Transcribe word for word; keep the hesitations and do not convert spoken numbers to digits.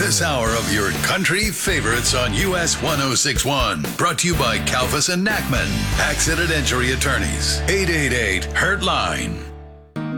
this hour of your country favorites on U S one oh six one. Brought to you by Kalfas and Nachman, Accident Injury Attorneys. eight eight eight, Hurt Line.